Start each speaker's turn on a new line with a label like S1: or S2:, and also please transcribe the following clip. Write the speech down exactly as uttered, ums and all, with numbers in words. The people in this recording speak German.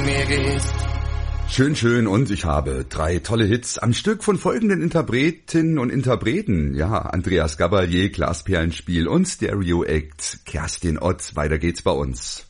S1: mir gehst.
S2: Schön, schön, und ich habe drei tolle Hits am Stück von folgenden Interpretinnen und Interpreten. Ja, Andreas Gabalier, Glasperlenspiel und Stereo Act, Kerstin Ott. Weiter geht's bei uns.